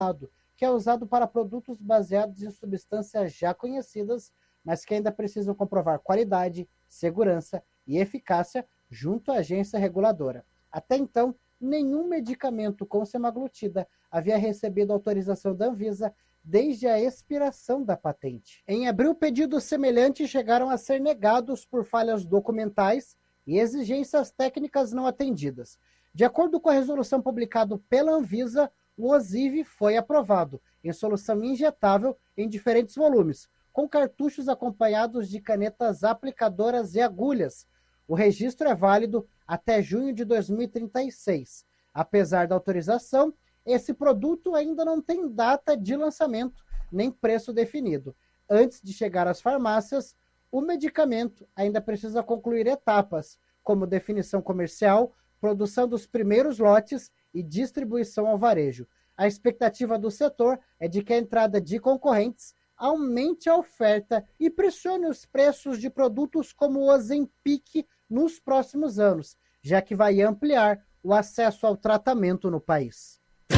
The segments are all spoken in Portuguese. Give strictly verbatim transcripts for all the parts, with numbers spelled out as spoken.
que é usado para produtos baseados em substâncias já conhecidas, mas que ainda precisam comprovar qualidade, segurança e eficácia junto à agência reguladora. Até então, nenhum medicamento com semaglutida havia recebido autorização da Anvisa desde a expiração da patente. Em abril, pedidos semelhantes chegaram a ser negados por falhas documentais e exigências técnicas não atendidas. De acordo com a resolução publicada pela Anvisa, o Ozivy foi aprovado em solução injetável em diferentes volumes, com cartuchos acompanhados de canetas aplicadoras e agulhas. O registro é válido até junho de dois mil e trinta e seis. Apesar da autorização, esse produto ainda não tem data de lançamento nem preço definido. Antes de chegar às farmácias, o medicamento ainda precisa concluir etapas, como definição comercial, produção dos primeiros lotes e distribuição ao varejo. A expectativa do setor é de que a entrada de concorrentes aumente a oferta e pressione os preços de produtos como o Ozempic nos próximos anos, já que vai ampliar o acesso ao tratamento no país.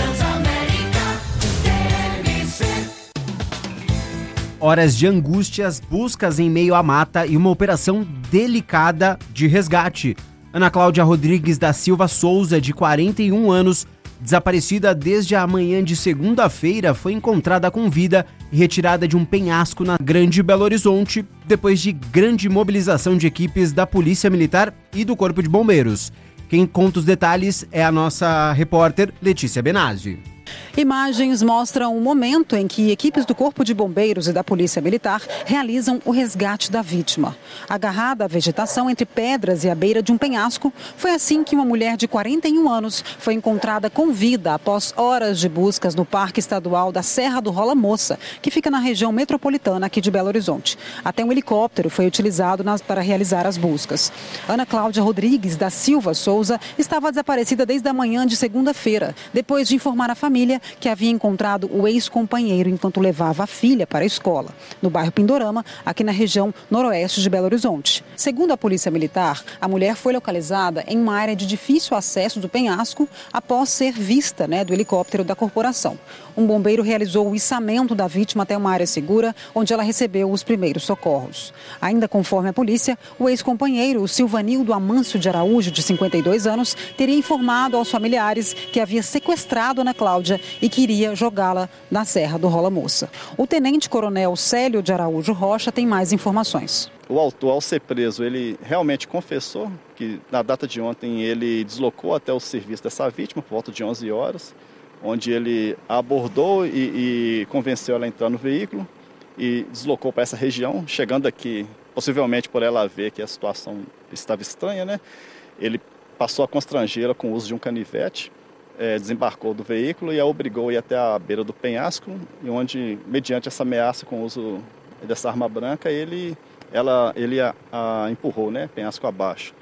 Horas de angústias, buscas em meio à mata e uma operação delicada de resgate. Ana Cláudia Rodrigues da Silva Souza, de quarenta e um anos, desaparecida desde a manhã de segunda-feira, foi encontrada com vida e retirada de um penhasco na Grande Belo Horizonte, depois de grande mobilização de equipes da Polícia Militar e do Corpo de Bombeiros. Quem conta os detalhes é a nossa repórter Letícia Benazzi. Imagens mostram o momento em que equipes do Corpo de Bombeiros e da Polícia Militar realizam o resgate da vítima. Agarrada à vegetação entre pedras e à beira de um penhasco, foi assim que uma mulher de quarenta e um anos foi encontrada com vida após horas de buscas no Parque Estadual da Serra do Rola Moça, que fica na região metropolitana aqui de Belo Horizonte. Até um helicóptero foi utilizado nas, para realizar as buscas. Ana Cláudia Rodrigues da Silva Souza estava desaparecida desde a manhã de segunda-feira, depois de informar a família que havia encontrado o ex-companheiro enquanto levava a filha para a escola, no bairro Pindorama, aqui na região noroeste de Belo Horizonte. Segundo a Polícia Militar, a mulher foi localizada em uma área de difícil acesso do penhasco após ser vista, né, do helicóptero da corporação. Um bombeiro realizou o içamento da vítima até uma área segura, onde ela recebeu os primeiros socorros. Ainda conforme a polícia, o ex-companheiro, o Silvanildo Amâncio de Araújo, de cinquenta e dois anos, teria informado aos familiares que havia sequestrado Ana Cláudia e queria jogá-la na Serra do Rola Moça. O tenente-coronel Célio de Araújo Rocha tem mais informações. O autor, ao ser preso, ele realmente confessou que na data de ontem ele deslocou até o serviço dessa vítima por volta de onze horas, onde ele a abordou e, e convenceu ela a entrar no veículo e deslocou para essa região, chegando aqui, possivelmente por ela ver que a situação estava estranha, né? Ele passou a constrangê-la com o uso de um canivete, é, desembarcou do veículo e a obrigou a ir até a beira do penhasco, e onde, mediante essa ameaça com o uso dessa arma branca, ele, ela, ele a, a empurrou, né, penhasco abaixo.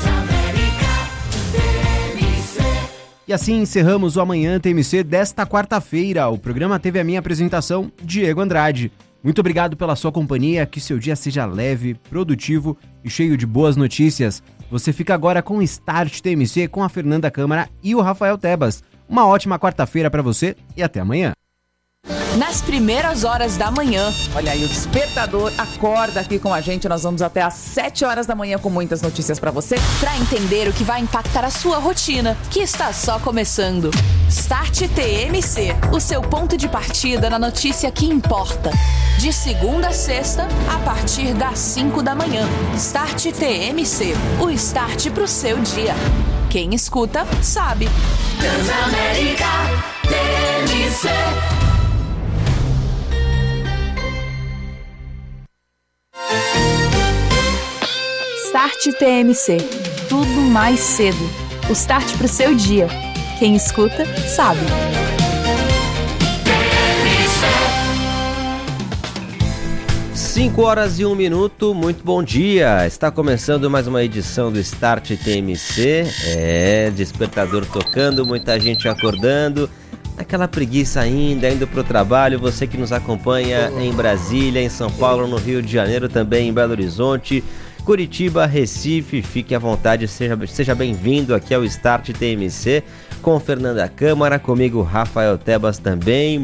E assim encerramos o Amanhã T M C desta quarta-feira. O programa teve a minha apresentação, Diego Andrade. Muito obrigado pela sua companhia, que seu dia seja leve, produtivo e cheio de boas notícias. Você fica agora com o Start T M C com a Fernanda Câmara e o Rafael Tebas. Uma ótima quarta-feira para você e até amanhã. Nas primeiras horas da manhã. Olha aí, o Despertador acorda aqui com a gente. Nós vamos até às sete horas da manhã com muitas notícias para você, para entender o que vai impactar a sua rotina, que está só começando. Start T M C, o seu ponto de partida na notícia que importa. De segunda a sexta, a partir das cinco da manhã. Start T M C, o start pro seu dia. Quem escuta, sabe. Transamérica T M C. Start T M C. Tudo mais cedo. O start pro seu dia. Quem escuta, sabe. cinco horas e um minuto, muito bom dia. Está começando mais uma edição do Start T M C. É, despertador tocando, muita gente acordando. Aquela preguiça ainda, indo para o trabalho. Você que nos acompanha em Brasília, em São Paulo, no Rio de Janeiro, também em Belo Horizonte, Curitiba, Recife, fique à vontade, seja, seja bem-vindo aqui ao Start T M C. com Fernanda Câmara, comigo Rafael Tebas também.